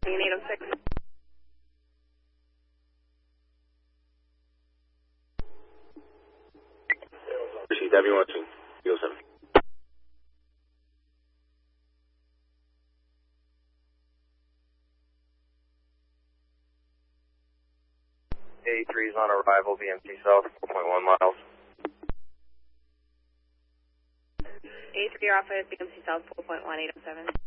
806. Received, W12, 307. A3 is on arrival, VMC South, 4.1 miles. A3 office, BMC South 4.1807.